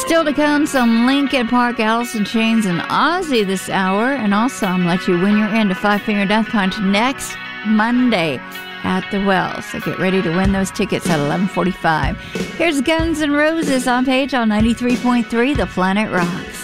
Still to come, some Linkin Park, Alice in Chains, and Ozzy this hour. And also, I'm let you win your end to Five Finger Death Punch next Monday at the Well. So get ready to win those tickets at 11:45. Here's Guns N' Roses on Page on 93.3 The Planet Rocks.